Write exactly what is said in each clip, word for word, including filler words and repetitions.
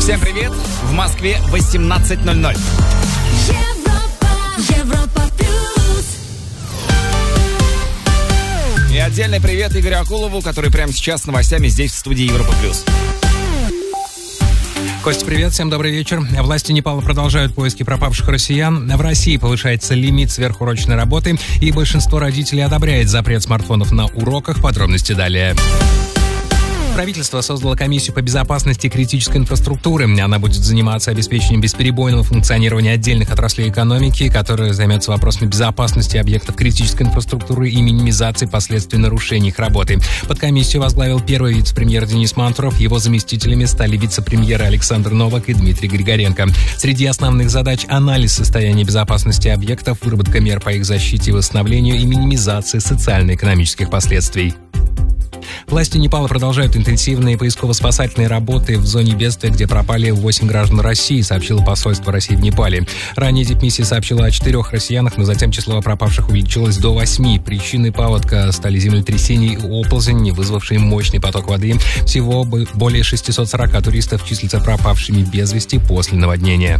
Всем привет! В Москве восемнадцать ноль ноль. Европа, Европа плюс. И отдельный привет Игорю Акулову, который прямо сейчас с новостями здесь, в студии Европа плюс. Костя, привет, всем добрый вечер. Власти Непала продолжают поиски пропавших россиян. В России повышается лимит сверхурочной работы, и большинство родителей одобряет запрет смартфонов на уроках. Подробности далее. Правительство создало комиссию по безопасности критической инфраструктуры. Она будет заниматься обеспечением бесперебойного функционирования отдельных отраслей экономики, которые займутся вопросами безопасности объектов критической инфраструктуры и минимизации последствий нарушений их работы. Подкомиссию возглавил первый вице-премьер Денис Мантуров. Его заместителями стали вице-премьеры Александр Новак и Дмитрий Григоренко. Среди основных задач — анализ состояния безопасности объектов, выработка мер по их защите и восстановлению и минимизация социально-экономических последствий. Власти Непала продолжают интенсивные поисково-спасательные работы в зоне бедствия, где пропали восемь граждан России, сообщило посольство России в Непале. Ранее дипмиссия сообщила о четырех россиянах, но затем число пропавших увеличилось до восьми. Причиной паводка стали землетрясения и оползень, вызвавшие мощный поток воды. Всего более шестьсот сорок туристов числятся пропавшими без вести после наводнения.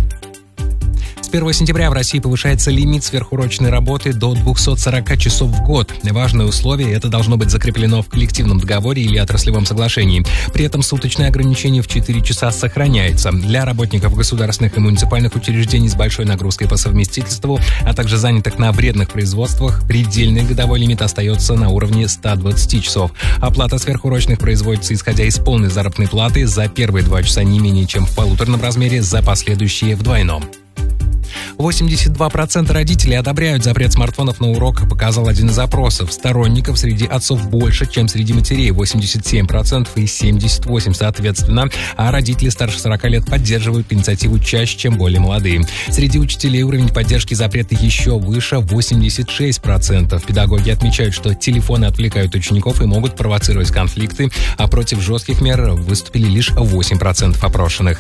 С первого сентября в России повышается лимит сверхурочной работы до двухсот сорока часов в год. Важное условие — это должно быть закреплено в коллективном договоре или отраслевом соглашении. При этом суточное ограничение в четыре часа сохраняется. Для работников государственных и муниципальных учреждений с большой нагрузкой по совместительству, а также занятых на вредных производствах, предельный годовой лимит остается на уровне ста двадцати часов. Оплата сверхурочных производится исходя из полной заработной платы за первые два часа не менее чем в полуторном размере, за последующие в двойном. восемьдесят два процента родителей одобряют запрет смартфонов на урок, показал один из опросов. Сторонников среди отцов больше, чем среди матерей — восемьдесят семь процентов и семьдесят восемь процентов соответственно, а родители старше сорока лет поддерживают инициативу чаще, чем более молодые. Среди учителей уровень поддержки запрета еще выше — восемьдесят шесть процентов. Педагоги отмечают, что телефоны отвлекают учеников и могут провоцировать конфликты, а против жестких мер выступили лишь восемь процентов опрошенных.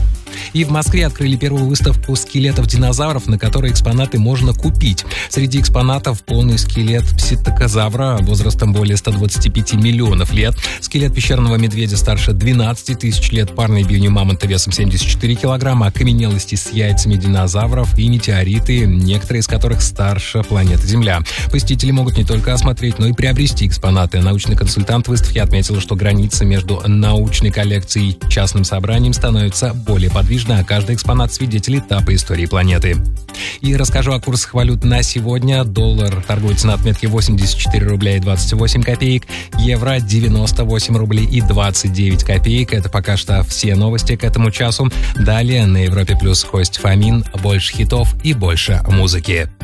И в Москве открыли первую выставку скелетов динозавров, на которой экспонаты можно купить. Среди экспонатов полный скелет пситакозавра возрастом более ста двадцати пяти миллионов лет, скелет пещерного медведя старше двенадцати тысяч лет, парной бивню мамонта весом семьдесят четыре килограмма, окаменелости с яйцами динозавров и метеориты, некоторые из которых старше планеты Земля. Посетители могут не только осмотреть, но и приобрести экспонаты. Научный консультант выставки отметил, что граница между научной коллекцией и частным собранием становится более подвижной, а каждый экспонат — свидетель этапа истории планеты. И расскажу о курсах валют на сегодня. Доллар торгуется на отметке восемьдесят четыре рубля и двадцать восемь копеек, евро — девяносто восемь рублей и двадцать девять копеек. Это пока что все новости к этому часу. Далее на Европе плюс Костя Фомин. Больше хитов и больше музыки.